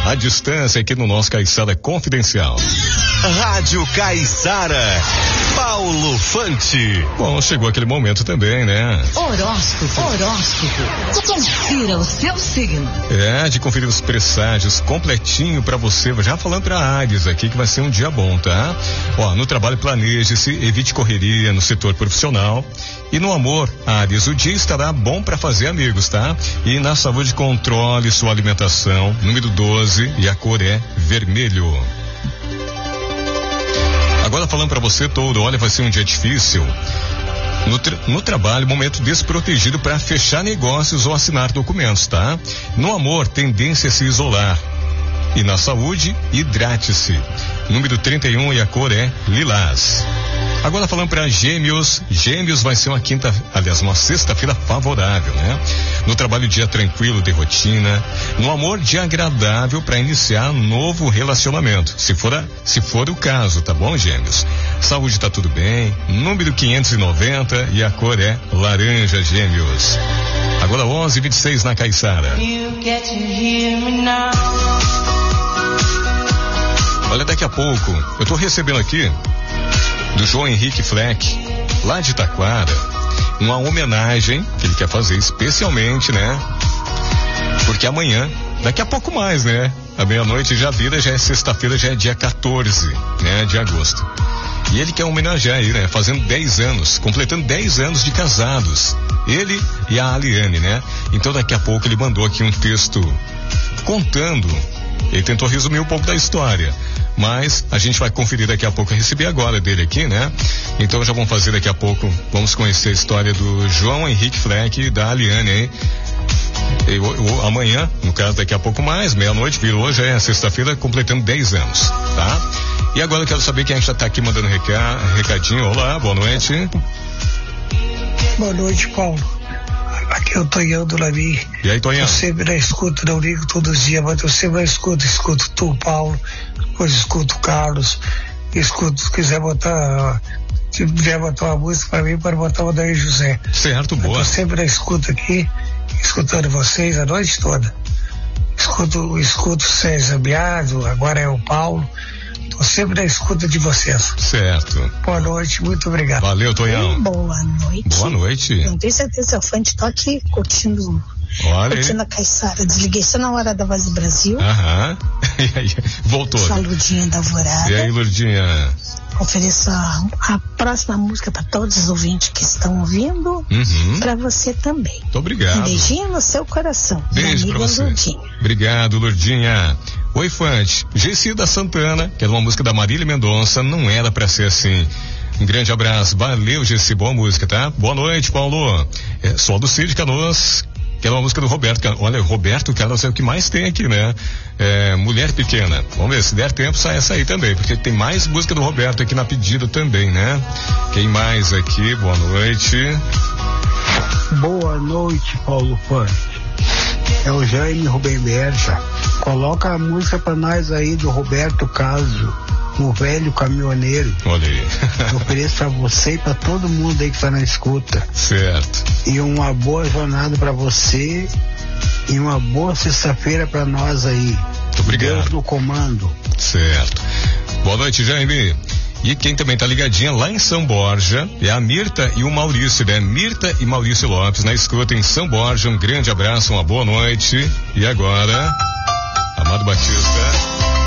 à distância aqui no nosso Caiçara Confidencial. Rádio Caiçara, Paulo Fante. Bom, chegou aquele momento também, né? Horóscopo. Confira o seu signo. De conferir os presságios completinho pra você. Já falando pra Áries aqui que vai ser um dia bom, tá? No trabalho planeje-se, evite correria no setor profissional. E no amor, Áries, o dia estará bom para fazer amigos, tá? E na saúde, controle sua alimentação. Número 12 e a cor é vermelho. Agora falando para você, Touro, olha, vai ser um dia difícil. No trabalho, momento desprotegido para fechar negócios ou assinar documentos, tá? No amor, tendência a se isolar. E na saúde, hidrate-se. Número 31 e a cor é lilás. Agora falando para Gêmeos, vai ser uma sexta-feira favorável, né? No trabalho, dia tranquilo de rotina. No amor, dia agradável para iniciar um novo relacionamento, se for o caso, tá bom, Gêmeos? Saúde tá tudo bem. Número 590 e a cor é laranja, Gêmeos. Agora 11:26 na Caiçara. Olha, daqui a pouco eu tô recebendo aqui do João Henrique Fleck, lá de Taquara, uma homenagem que ele quer fazer especialmente, né? Porque amanhã, daqui a pouco mais, né? À meia-noite já é sexta-feira, já é dia 14, né? De agosto. E ele quer homenagear aí, né? Fazendo 10 anos, completando 10 anos de casados. Ele e a Aliane, né? Então daqui a pouco ele mandou aqui um texto contando. Ele tentou resumir um pouco da história, mas a gente vai conferir daqui a pouco. Eu recebi agora dele aqui, né? Então já vamos fazer daqui a pouco, vamos conhecer a história do João Henrique Fleck e da Aliane, hein? Amanhã, no caso daqui a pouco mais, meia-noite, virou, já é sexta-feira, completando 10 anos, tá? E agora eu quero saber quem já tá aqui mandando recadinho. Olá, boa noite. Boa noite, Paulo. Aqui é o Tonhão do Lami. E aí, Tonhão? Eu sempre na escuto, não ligo todos os dias, mas eu sempre escuto tu, Paulo, depois escuto o Carlos, se quiser botar, se vier botar uma música pra mim, pode botar o Daí José. Certo, boa. Eu sempre na escuta aqui, escutando vocês a noite toda. Escuto o César Biado, agora é o Paulo. Tô sempre na escuta de vocês. Certo. Boa noite, muito obrigado. Valeu, Tonhão. Boa noite. Boa noite. Não tenho certeza, Fante, tô aqui curtindo a Caiçara. Desliguei só na hora da Voz do Brasil. Aham. E aí, voltou. Só a Lurdinha da Alvorada. E aí, Lurdinha? Ofereço a próxima música para todos os ouvintes que estão ouvindo. Para você também. Muito obrigado. Um beijinho no seu coração. Beijo pra você. Lurdinha. Obrigado, Lurdinha. Oi, Fante. Gessida Santana, que era uma música da Marília Mendonça, não era pra ser assim. Um grande abraço. Valeu, Gessi. Boa música, tá? Boa noite, Paulo. Só do Cid Canoas, que era uma música do Roberto. Olha, Roberto Carlos é o que mais tem aqui, né? Mulher Pequena. Vamos ver, se der tempo, sai essa aí também, porque tem mais música do Roberto aqui na pedida também, né? Quem mais aqui? Boa noite. Boa noite, Paulo Fante. É o Jaime Rubem Berja. Coloca a música pra nós aí do Roberto Caso, O Velho Caminhoneiro. Olha aí. Eu ofereço pra você e pra todo mundo aí que tá na escuta. Certo. E uma boa jornada pra você e uma boa sexta-feira pra nós aí. Muito obrigado. Deus no comando. Certo. Boa noite, Jaime. E quem também tá ligadinha lá em São Borja é a Mirta e o Maurício, né? Mirta e Maurício Lopes na escuta em São Borja. Um grande abraço, uma boa noite. E agora, Amado Batista.